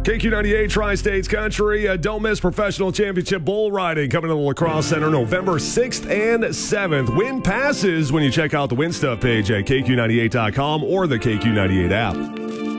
KQ98 Tri-States Country. Don't miss Professional Championship Bull Riding coming to the La Crosse Center November 6th and 7th. Win passes when you check out the Win Stuff page at KQ98.com or the KQ98 app.